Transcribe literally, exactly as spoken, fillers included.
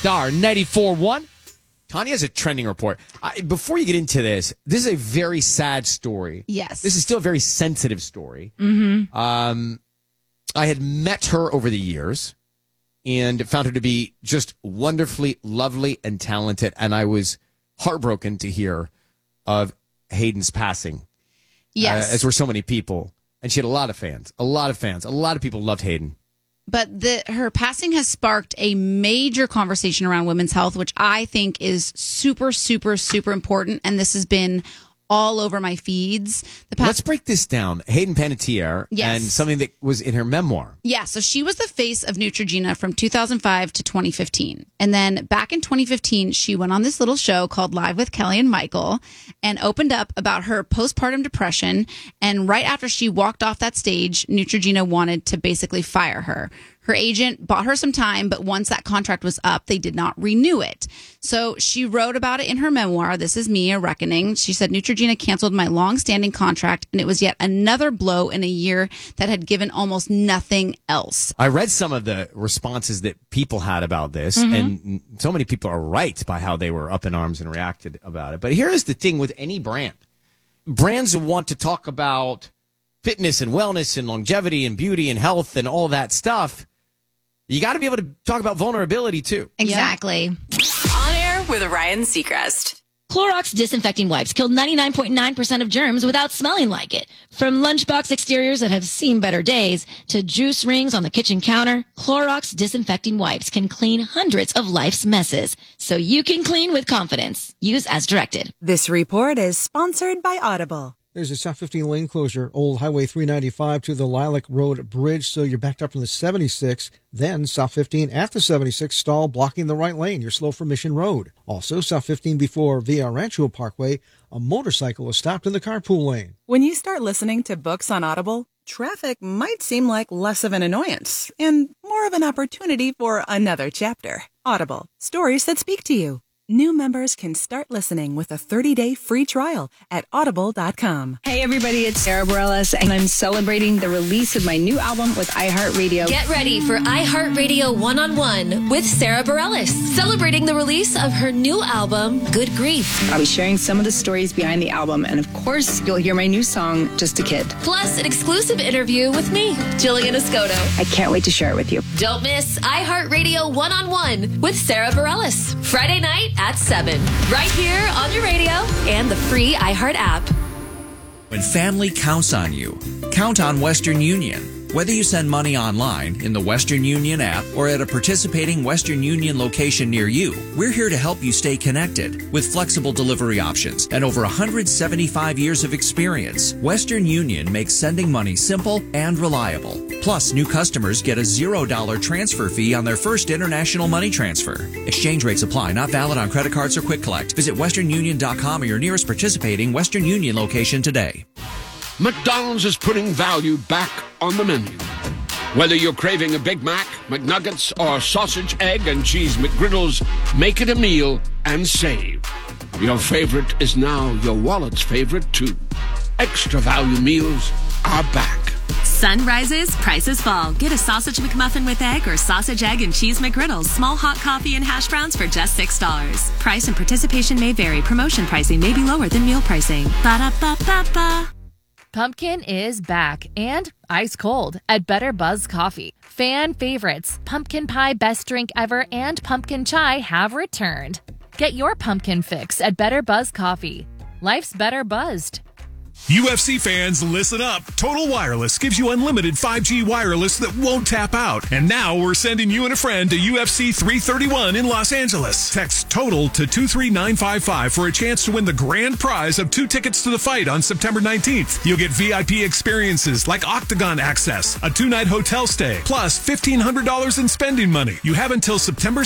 Star ninety-four point one. Tanya has a trending report. I, before you get into this, this is a very sad story. Yes. This is still a very sensitive story. Mm-hmm. Um, I had met her over the years and found her to be just wonderfully lovely and talented. And I was heartbroken to hear of Hayden's passing. Yes. Uh, as were so many people. And she had a lot of fans, a lot of fans. A lot of people loved Hayden. But the, her passing has sparked a major conversation around women's health, which I think is super, super, super important. And this has been all over my feeds. The past- Let's break this down. Hayden Panettiere, yes. and something that was in her memoir. Yeah, so she was the face of Neutrogena from two thousand five to twenty fifteen. And then back in twenty fifteen, she went on this little show called Live with Kelly and Michael and opened up about her postpartum depression. And right after she walked off that stage, Neutrogena wanted to basically fire her. Her agent bought her some time, but once that contract was up, they did not renew it. So she wrote about it in her memoir, This Is Me, A Reckoning. She said, Neutrogena canceled my long-standing contract, and it was yet another blow in a year that had given almost nothing else. I read some of the responses that people had about this, Mm-hmm. and so many people are right by how they were up in arms and reacted about it. But here is the thing with any brand. Brands want to talk about fitness and wellness and longevity and beauty and health and all that stuff. You got to be able to talk about vulnerability, too. Exactly. On air with Ryan Seacrest. Clorox disinfecting wipes kill ninety-nine point nine percent of germs without smelling like it. From lunchbox exteriors that have seen better days to juice rings on the kitchen counter, Clorox disinfecting wipes can clean hundreds of life's messes. So you can clean with confidence. Use as directed. This report is sponsored by Audible. There's a South fifteen lane closure, Old Highway three ninety-five to the Lilac Road Bridge, so you're backed up from the seventy-six. Then South fifteen at the seventy-six, stall blocking the right lane. You're slow for Mission Road. Also, South fifteen before Villa Rancho Parkway, a motorcycle is stopped in the carpool lane. When you start listening to books on Audible, traffic might seem like less of an annoyance and more of an opportunity for another chapter. Audible, stories that speak to you. New members can start listening with a thirty-day free trial at audible dot com. Hey everybody, it's Sarah Bareilles, and I'm celebrating the release of my new album with iHeartRadio. Get ready for iHeartRadio One-on-One with Sarah Bareilles, celebrating the release of her new album, Good Grief. I'll be sharing some of the stories behind the album, and of course, you'll hear my new song, Just a Kid. Plus, an exclusive interview with me, Jillian Escoto. I can't wait to share it with you. Don't miss iHeartRadio One-on-One with Sarah Bareilles, Friday night at seven, right here on your radio and the free iHeart app. When family counts on you, count on Western Union. Whether you send money online, in the Western Union app, or at a participating Western Union location near you, we're here to help you stay connected with flexible delivery options and over one hundred seventy-five years of experience. Western Union makes sending money simple and reliable. Plus, new customers get a zero dollar transfer fee on their first international money transfer. Exchange rates apply, not valid on credit cards or Quick Collect. Visit western union dot com or your nearest participating Western Union location today. McDonald's is putting value back on the menu. Whether you're craving a Big Mac, McNuggets, or sausage, egg, and cheese McGriddles, make it a meal and save. Your favorite is now your wallet's favorite, too. Extra value meals are back. Sun rises, prices fall. Get a sausage McMuffin with egg or sausage, egg, and cheese McGriddles. Small hot coffee and hash browns for just six dollars. Price and participation may vary. Promotion pricing may be lower than meal pricing. Ba-da-ba-ba-ba. Pumpkin is back and ice cold at Better Buzz Coffee. Fan favorites, pumpkin pie best drink ever and pumpkin chai have returned. Get your pumpkin fix at Better Buzz Coffee. Life's better buzzed. U F C fans, listen up. Total Wireless gives you unlimited five G wireless that won't tap out. And now we're sending you and a friend to U F C three thirty-one in Los Angeles. Text TOTAL to two three nine five five for a chance to win the grand prize of two tickets to the fight on September nineteenth. You'll get V I P experiences like Octagon access, a two-night hotel stay, plus fifteen hundred dollars in spending money. You have until September